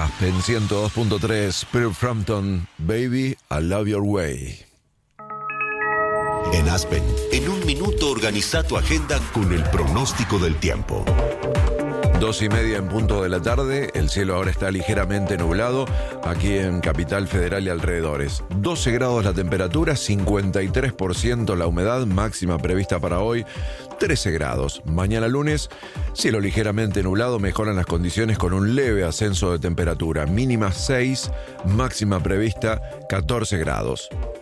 Aspen 102.3, Pearl Frampton, Baby, I Love Your Way. En Aspen, en un minuto organiza tu agenda con el pronóstico del tiempo. 2:30 en punto de la tarde, el cielo ahora está ligeramente nublado, aquí en Capital Federal y alrededores. 12 grados la temperatura, 53% la humedad, máxima prevista para hoy, 13 grados. Mañana lunes, cielo ligeramente nublado, mejoran las condiciones con un leve ascenso de temperatura, mínima 6, máxima prevista 14 grados.